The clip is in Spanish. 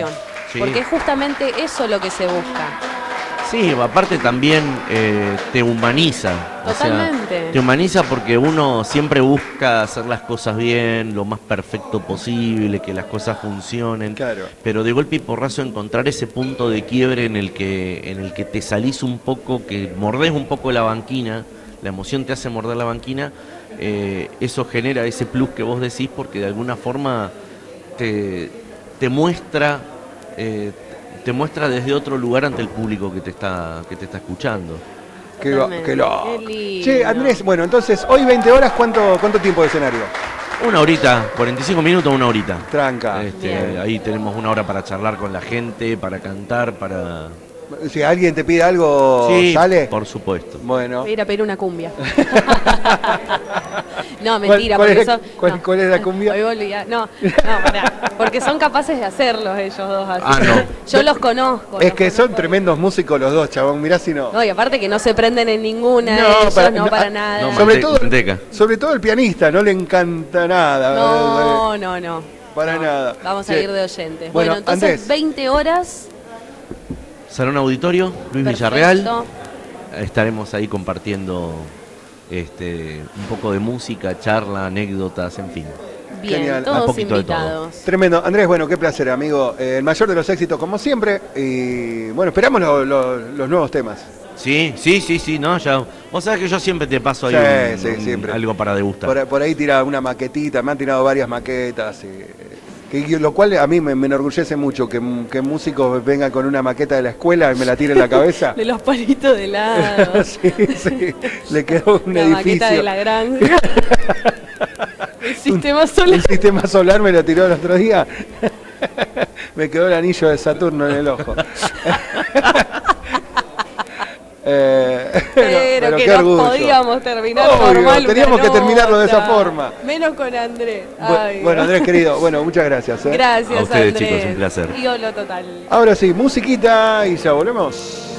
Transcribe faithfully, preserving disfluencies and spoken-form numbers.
emoción. Sí. Porque es justamente eso lo que se busca. Sí, aparte también eh, te humaniza. Totalmente. O sea, te humaniza porque uno siempre busca hacer las cosas bien, lo más perfecto posible, que las cosas funcionen. Claro. Pero de golpe y porrazo encontrar ese punto de quiebre en el que, en el que te salís un poco, que mordés un poco la banquina, la emoción te hace morder la banquina, eh, eso genera ese plus que vos decís porque de alguna forma te, te muestra... Eh, te muestra desde otro lugar ante el público que te está que te está escuchando. Qué lo, qué lo. Qué lindo. Che, Andrés, bueno, entonces, hoy veinte horas, ¿cuánto, cuánto tiempo de escenario? Una horita, cuarenta y cinco minutos, una horita. Tranca. Este, ahí tenemos una hora para charlar con la gente, para cantar, para... Si alguien te pide algo, sí, ¿sale? por supuesto. Bueno. Voy a ir a pedir una cumbia. No, mentira. ¿Cuál, cuál, porque es, son, cuál, no, cuál es la cumbia? Hoy volví a- no, no, pará, porque son capaces de hacerlos ellos dos. Así. Ah, no. Yo los conozco. Es los que son conozco. tremendos músicos los dos, chabón. Mirá si no. No, y aparte que no se prenden en ninguna, No, ellos, para- no no, para ah, nada. no, No, sobre, Mante- todo, manteca. sobre todo el pianista, no le encanta nada. no, no, no. Para No, nada. Vamos a Sí. ir de oyentes. Bueno, Bueno, entonces Andrés. veinte horas. Salón Auditorio, Luis Perfecto. Villarreal. Estaremos ahí compartiendo este, un poco de música, charla, anécdotas, en fin. Bien, Genial. Un todos poquito de todo. invitados. Tremendo. Andrés, bueno, qué placer, amigo. Eh, el mayor de los éxitos, como siempre. Y bueno, esperamos lo- lo- los nuevos temas. Sí, sí, sí, sí, no, ya. Vos sabés que yo siempre te paso ahí Sí, un- sí, un- siempre. algo para degustar. Por, por ahí tira una maquetita, me han tirado varias maquetas. y- que- lo cual a mí me, me enorgullece mucho que, que músicos vengan con una maqueta de la escuela y me la tiren en la cabeza. De los palitos de helado. sí, sí. Le quedó un La maqueta edificio. de la granja. El sistema solar. El sistema solar me lo tiró el otro día. Me quedó el anillo de Saturno en el ojo. Eh, Pero, pero que qué no orgullo. podíamos terminar Obvio, formal. una teníamos que terminarlo de esa nota. forma. Menos con Andrés. Bu- Ay, bueno, Dios. Andrés querido, bueno, muchas gracias. ¿eh? Gracias, A ustedes, Andrés. chicos, un placer. Ídolo total. Ahora sí, musiquita y ya volvemos.